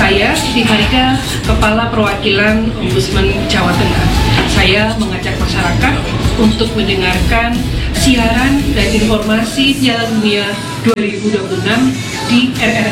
Saya Siti Farida, Kepala Perwakilan Ombudsman Jawa Tengah. Saya mengajak masyarakat untuk mendengarkan siaran dan informasi Piala Dunia 2026 di RRI